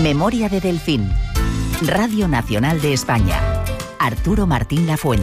Memoria de Delfín. Radio Nacional de España. Arturo Martín Lafuente.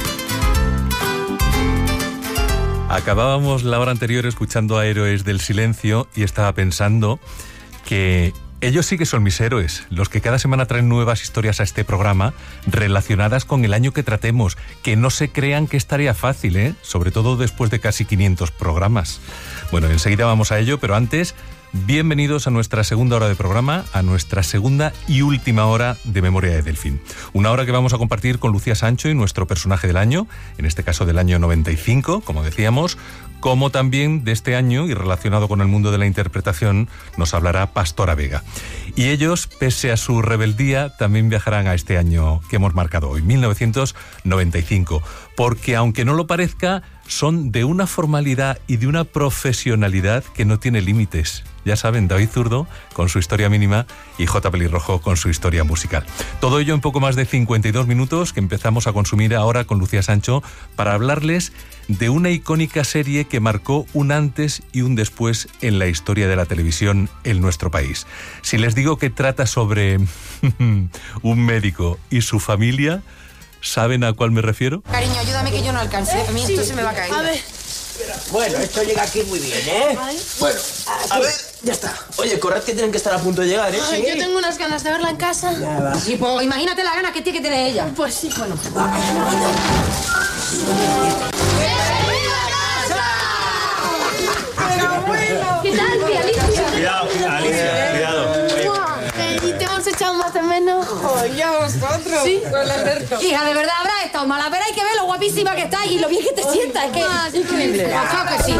Acabábamos la hora anterior escuchando a Héroes del Silencio y estaba pensando que ellos sí que son mis héroes, los que cada semana traen nuevas historias a este programa relacionadas con el año que tratemos. Que no se crean que es tarea fácil, sobre todo después de casi 500 programas. Bueno, enseguida vamos a ello, pero antes, bienvenidos a nuestra segunda hora de programa, a nuestra segunda y última hora de Memoria de Delfín. Una hora que vamos a compartir con Lucía Sancho y nuestro personaje del año, en este caso del año 95, como decíamos, como también de este año y relacionado con el mundo de la interpretación nos hablará Pastora Vega. Y ellos, pese a su rebeldía, también viajarán a este año que hemos marcado hoy, 1995, porque aunque no lo parezca, son de una formalidad y de una profesionalidad que no tiene límites. Ya saben, David Zurdo con su historia mínima y J. Pelirrojo con su historia musical. Todo ello en poco más de 52 minutos que empezamos a consumir ahora con Lucía Sancho para hablarles de una icónica serie que marcó un antes y un después en la historia de la televisión en nuestro país. Si les digo que trata sobre un médico y su familia, ¿saben a cuál me refiero? Cariño, ayúdame que yo no alcancé. A mí esto se me va a caer. A ver. Bueno, esto llega aquí muy bien, ¿eh? Ay. Bueno, a ver, ya está. Oye, corred que tienen que estar a punto de llegar, ¿eh? Ay, yo tengo unas ganas de verla en casa. Ya va. Sí, pues imagínate la gana que tiene que tener ella. Pues sí, bueno. ¿Qué tal, tía Alicia? Cuidado, Alicia, cuidado. ¿Y te hemos echado más de menos? Oye, a vosotros. Sí, con el Alberto. Hija, de verdad habrá estado mala, pero hay que ver lo guapísima que estás y lo bien que te sientas. Es que es increíble. Claro que sí.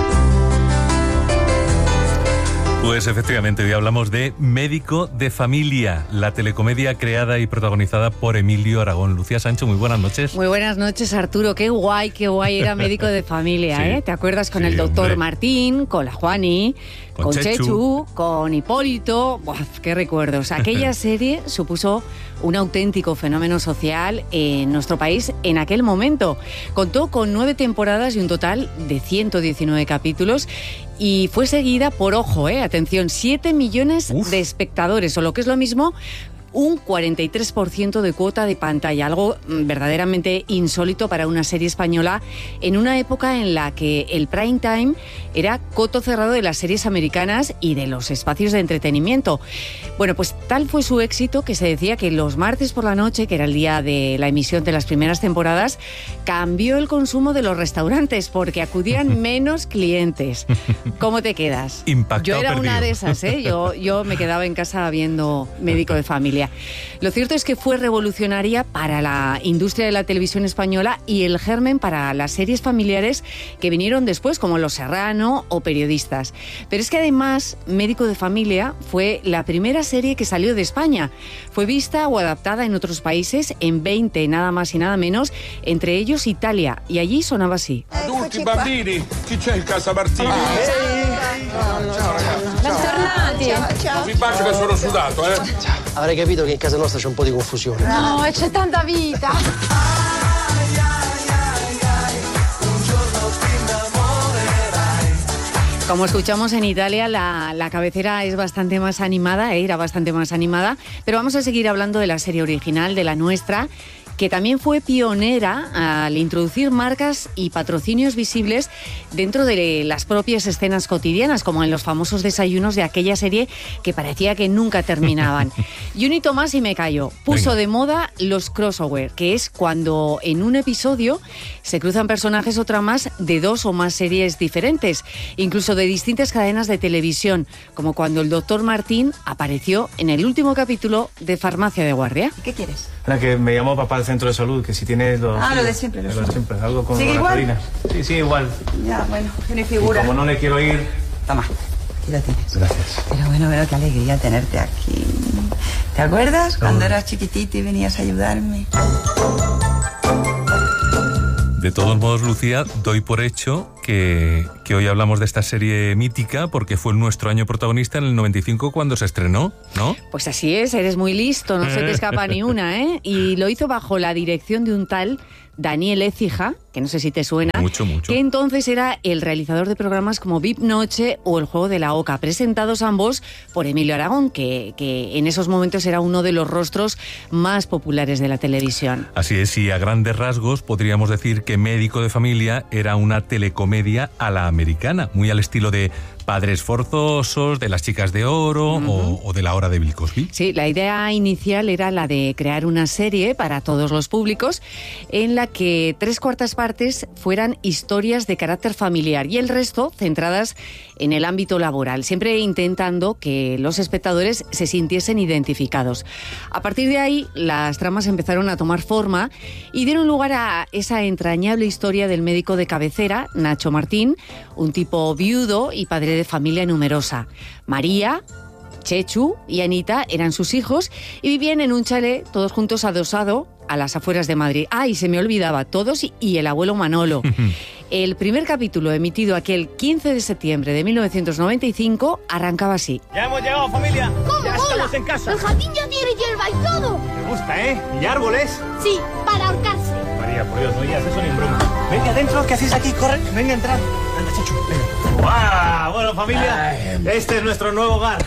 Pues efectivamente, hoy hablamos de Médico de Familia, la telecomedia creada y protagonizada por Emilio Aragón. Lucía Sancho, muy buenas noches. Muy buenas noches, Arturo. Qué guay era Médico de Familia, Sí. ¿eh? ¿Te acuerdas con Sí, el doctor hombre. Martín, con la Juani, Con con Chechu. Chechu, con Hipólito? ¡Buah, qué recuerdos! Aquella serie supuso un auténtico fenómeno social en nuestro país en aquel momento. Contó con 9 temporadas y un total de 119 capítulos y fue seguida por, ojo, atención, 7 millones Uf. de espectadores, o lo que es lo mismo, un 43% de cuota de pantalla, algo verdaderamente insólito para una serie española en una época en la que el prime time era coto cerrado de las series americanas y de los espacios de entretenimiento. Bueno, pues tal fue su éxito que se decía que los martes por la noche, que era el día de la emisión de las primeras temporadas, cambió el consumo de los restaurantes porque acudían menos clientes. ¿Cómo te quedas? Impactado, Yo era perdido. una de esas, ¿eh? Yo me quedaba en casa viendo Médico de Familia. Lo cierto es que fue revolucionaria para la industria de la televisión española y el germen para las series familiares que vinieron después, como Los Serrano o Periodistas. Pero es que además, Médico de Familia fue la primera serie que salió de España. Fue vista o adaptada en otros países, en 20 nada más y nada menos, entre ellos Italia, y allí sonaba así. Adulti, bambini, chi c'è in casa Martini? Bentornati. Non vi bacio che sono sudato, eh? Avrei capito che in casa nostra c'è un po' di confusione. No, c'è tanta vita. Como escuchamos en Italia, la cabecera es bastante más animada, era bastante más animada, pero vamos a seguir hablando de la serie original, de la nuestra, que también fue pionera al introducir marcas y patrocinios visibles dentro de las propias escenas cotidianas, como en los famosos desayunos de aquella serie que parecía que nunca terminaban. Y un hito más y me callo. Puso Venga. de moda los crossover, que es cuando en un episodio se cruzan personajes o tramas de 2 o más series diferentes, incluso de distintas cadenas de televisión, como cuando el doctor Martín apareció en el último capítulo de Farmacia de Guardia. ¿Qué quieres? La que me llamó papá del centro de salud, que si tiene los... Ah, lo de siempre, lo de siempre. Algo con ¿Sigue la igual? Corina. Sí, igual. Ya, bueno, tiene Y figura. como no le quiero ir... Toma, aquí lo tienes. Gracias. Pero bueno, qué alegría tenerte aquí. ¿Te acuerdas cuando eras chiquitito y venías a ayudarme? De todos modos, Lucía, doy por hecho que hoy hablamos de esta serie mítica porque fue nuestro año protagonista en el 95 cuando se estrenó, ¿no? Pues así es, eres muy listo, no se te escapa ni una, ¿eh? Y lo hizo bajo la dirección de un tal Daniel Écija, que no sé si te suena, mucho. que entonces era el realizador de programas como VIP Noche o El Juego de la Oca, presentados ambos por Emilio Aragón, que en esos momentos era uno de los rostros más populares de la televisión. Así es, y a grandes rasgos podríamos decir que Médico de Familia era una telecomedia a la americana, muy al estilo de Padres Forzosos, de Las Chicas de Oro o de La Hora de Bill Cosby. Sí, la idea inicial era la de crear una serie para todos los públicos en la que 3/4 partes fueran historias de carácter familiar y el resto centradas en el ámbito laboral, siempre intentando que los espectadores se sintiesen identificados. A partir de ahí, las tramas empezaron a tomar forma y dieron lugar a esa entrañable historia del médico de cabecera, Nacho Martín, un tipo viudo y padre de familia numerosa. María, Chechu y Anita eran sus hijos y vivían en un chalet todos juntos adosado a las afueras de Madrid. Y se me olvidaba, todos y el abuelo Manolo. El primer capítulo, emitido aquel 15 de septiembre de 1995, arrancaba así. Ya hemos llegado, familia. ¿Cómo? Ya estamos en casa. El jardín ya tiene hierba y todo. Me gusta, ¿eh? ¿Y árboles? Sí, para ahorcarse. María, por Dios, no digas eso ni en broma. Venga adentro, ¿qué hacéis aquí? Corre, venga a entrar. Anda, Chechu, venga. ¡Guau! Bueno, familia, este es nuestro nuevo hogar.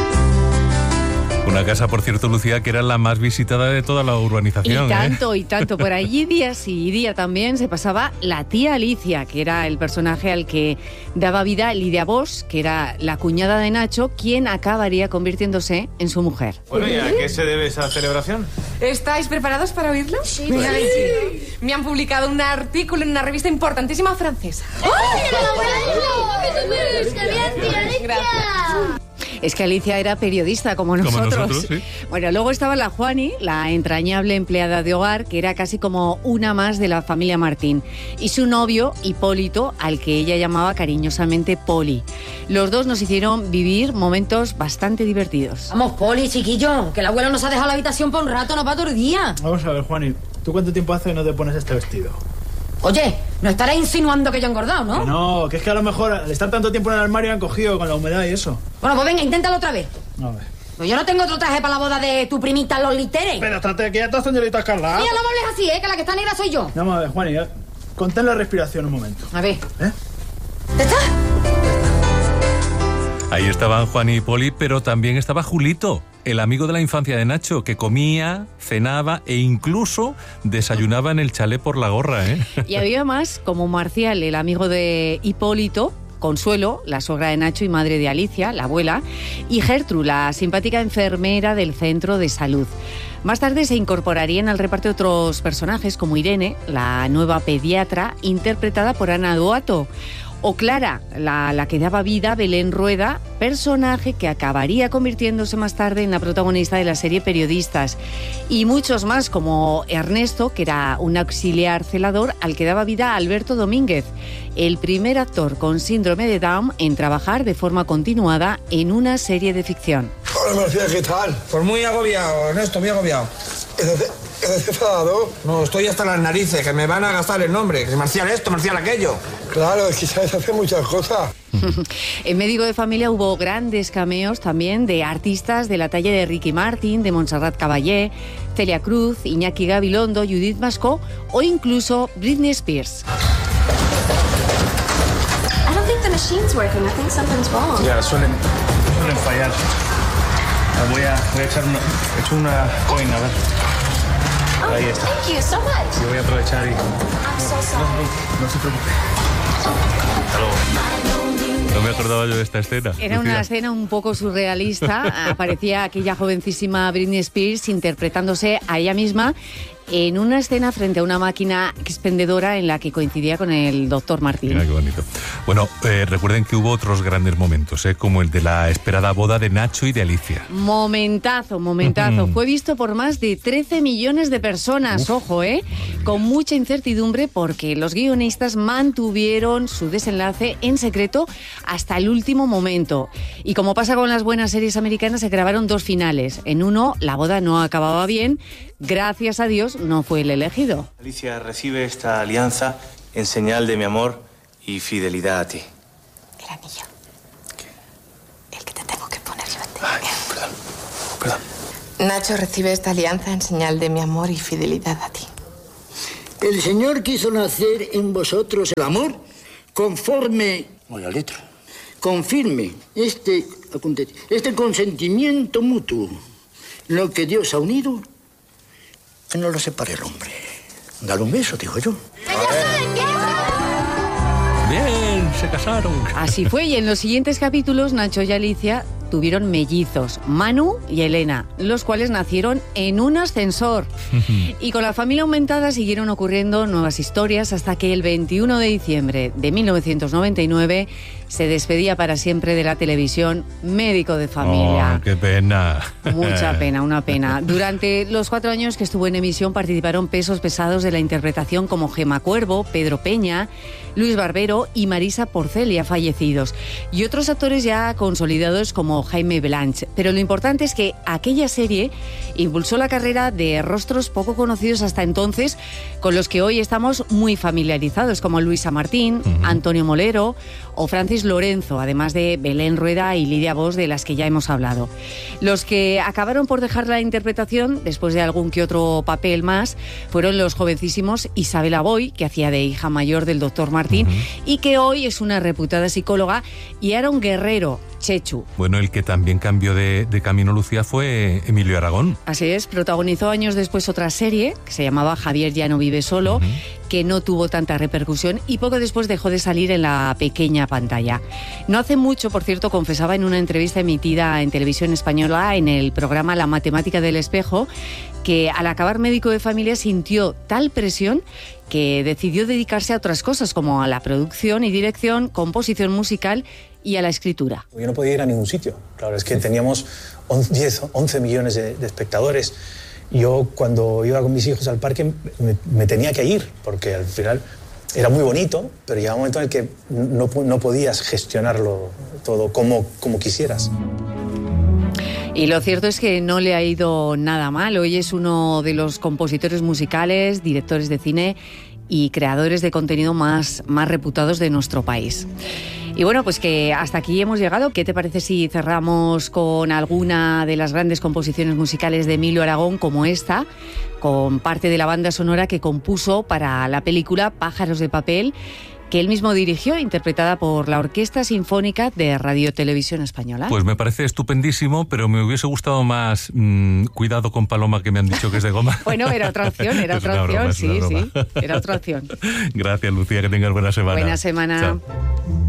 Una casa, por cierto, Lucía, que era la más visitada de toda la urbanización. Y tanto. Por allí día sí y día también se pasaba la tía Alicia, que era el personaje al que daba vida Lidia Bosch, que era la cuñada de Nacho, quien acabaría convirtiéndose en su mujer. Bueno, ¿y a qué se debe esa celebración? ¿Estáis preparados para oírlo? Sí. Me han publicado un artículo en una revista importantísima francesa. ¡Ay, enhorabuena! ¡Qué bien, tía Alicia! Gracias. Es que Alicia era periodista como nosotros. Sí. Bueno, luego estaba la Juani, la entrañable empleada de hogar, que era casi como una más de la familia Martín, y su novio, Hipólito, al que ella llamaba cariñosamente Poli. Los dos nos hicieron vivir momentos bastante divertidos. Vamos, Poli, chiquillo, que el abuelo nos ha dejado la habitación por un rato, no para todo el día. Vamos a ver, Juani, ¿tú cuánto tiempo hace que no te pones este vestido? Oye, no estarás insinuando que yo he engordado, ¿no? No, que es que a lo mejor al estar tanto tiempo en el armario han cogido con la humedad y eso. Bueno, pues venga, inténtalo otra vez. A ver. Pues yo no tengo otro traje para la boda de tu primita Loli Tere. Pero trate que ya estás señorita Carla. Mira, no me hables así, que la que está negra soy yo. Vamos a ver, Juani, contén la respiración un momento. A ver. ¿Eh? ¿Ya está? Ahí estaban Juan y Poli, pero también estaba Julito, el amigo de la infancia de Nacho, que comía, cenaba e incluso desayunaba en el chalet por la gorra, ¿eh? Y había más, como Marcial, el amigo de Hipólito, Consuelo, la suegra de Nacho y madre de Alicia, la abuela, y Gertrude, la simpática enfermera del centro de salud. Más tarde se incorporarían al reparto otros personajes como Irene, la nueva pediatra, interpretada por Ana Duato, o Clara, la que daba vida, Belén Rueda, personaje que acabaría convirtiéndose más tarde en la protagonista de la serie Periodistas. Y muchos más, como Ernesto, que era un auxiliar celador al que daba vida Alberto Domínguez, el primer actor con síndrome de Down en trabajar de forma continuada en una serie de ficción. Hola, Marcial, ¿qué tal? Pues muy agobiado, Ernesto, muy agobiado. ¿Estás enfadado? No, estoy hasta las narices, que me van a gastar el nombre. Que Marcial esto, Marcial aquello. Claro, es que sabes hacer muchas cosas. En Médico de Familia hubo grandes cameos también de artistas de la talla de Ricky Martin, de Montserrat Caballé, Celia Cruz, Iñaki Gabilondo, Judith Mascó o incluso Britney Spears. I don't think the machine's working. I think something's wrong. Ya, suelen fallar. Voy a echar una coin, a ver. Oh, ahí está. Thank you so much. Yo voy a aprovechar y... I'm so sorry. No se preocupe. Hasta luego. No me acordaba yo de esta escena. Era una escena un poco surrealista. Aparecía aquella jovencísima Britney Spears interpretándose a ella misma en una escena frente a una máquina expendedora en la que coincidía con el doctor Martín. Mira qué bonito. Bueno, recuerden que hubo otros grandes momentos, como el de la esperada boda de Nacho y de Alicia. Momentazo. Fue visto por más de 13 millones de personas, ojo, con mucha incertidumbre porque los guionistas mantuvieron su desenlace en secreto hasta el último momento. Y como pasa con las buenas series americanas, se grabaron 2 finales. En uno, la boda no acababa bien. Gracias a Dios, no fue el elegido. Alicia recibe esta alianza en señal de mi amor y fidelidad a ti. El anillo. El que te tengo que poner yo a ti. Ay, perdón. Nacho recibe esta alianza en señal de mi amor y fidelidad a ti. El Señor quiso nacer en vosotros el amor conforme... Voy a letra. Confirme este consentimiento mutuo. Lo que Dios ha unido, que no lo separe el hombre. Dale un beso, digo yo. Bien, se casaron. Así fue, y en los siguientes capítulos Nacho y Alicia tuvieron mellizos, Manu y Elena, los cuales nacieron en un ascensor. Y con la familia aumentada siguieron ocurriendo nuevas historias hasta que el 21 de diciembre de 1999 se despedía para siempre de la televisión Médico de Familia. Oh, qué pena. Mucha pena, una pena. Durante los 4 años que estuvo en emisión participaron pesos pesados de la interpretación como Gemma Cuervo, Pedro Peña, Luis Barbero y Marisa Porcel, ya fallecidos, y otros actores ya consolidados como Jaime Blanch. Pero lo importante es que aquella serie impulsó la carrera de rostros poco conocidos hasta entonces, con los que hoy estamos muy familiarizados, como Luisa Martín, Antonio Molero o Francis Lorenzo, además de Belén Rueda y Lidia Bosch, de las que ya hemos hablado. Los que acabaron por dejar la interpretación, después de algún que otro papel más, fueron los jovencísimos Isabela Boy, que hacía de hija mayor del doctor Martín, y que hoy es una reputada psicóloga, y Aaron Guerrero, Chechu. Bueno, el que también cambió de camino, Lucía, fue Emilio Aragón. Así es, protagonizó años después otra serie que se llamaba Javier ya no vive solo, que no tuvo tanta repercusión y poco después dejó de salir en la pequeña pantalla. No hace mucho, por cierto, confesaba en una entrevista emitida en televisión española en el programa La Matemática del Espejo que al acabar Médico de Familia sintió tal presión que decidió dedicarse a otras cosas como a la producción y dirección, composición musical y a la escritura. Yo no podía ir a ningún sitio. Claro, es que teníamos 11 millones de espectadores. Yo cuando iba con mis hijos al parque me tenía que ir, porque al final era muy bonito, pero llegaba un momento en el que no podías gestionarlo todo como quisieras. Y lo cierto es que no le ha ido nada mal. Hoy es uno de los compositores musicales, directores de cine y creadores de contenido más reputados de nuestro país. Y bueno, pues que hasta aquí hemos llegado. ¿Qué te parece si cerramos con alguna de las grandes composiciones musicales de Emilio Aragón, como esta, con parte de la banda sonora que compuso para la película Pájaros de papel, que él mismo dirigió, interpretada por la Orquesta Sinfónica de Radio Televisión Española? Pues me parece estupendísimo, pero me hubiese gustado más Cuidado con Paloma, que me han dicho que es de goma. Bueno, era otra opción, era otra opción. Era otra opción. Gracias, Lucía, que tengas buena semana. Buena semana. Chao.